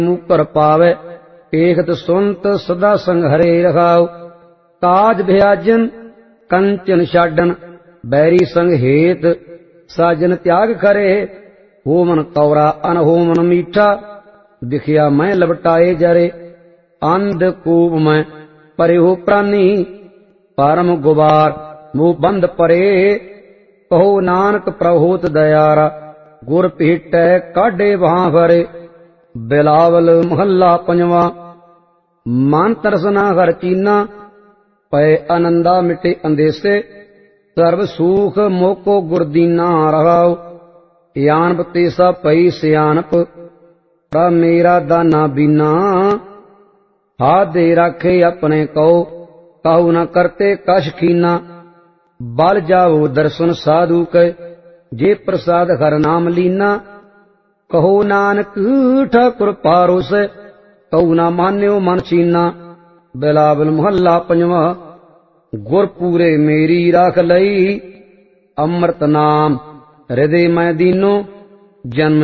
मूकर पावे पेखत सुनत सदा संग हरे रखाओ। काज भयाजन कंचन छाडन बैरी संग हेत साजन त्याग करे। होमन कौरा अनहोमन मीठा दिखिया मैं लपटाए जरे। अंधकूप में परे हो प्राणी परम गुबार मुँह बंद परे। कहो नानक प्रहोत दयारा गुर भेटै काढे वहां भरे। बिलावल महला पंजवा। मन तरसना हर चीना पै आनंदा मिटे अंदेसे। सर्व सुख मोको गुरदीना रहाओ। यानप तेसा पई सियानप प्रा मेरा दाना बीना। हाथ दे राखे अपने कहो कहु न करते कश कीना। बल जाओ दर्शन साधु के जे प्रसाद हर नाम लीना। कहो नानक ठाकुर पारोस कहु न मान्यो मन चीना। बिलावल महला पंजवा। गुर पूरे मेरी राख लई अमृत नाम हृदय मैं दीनो। जन्म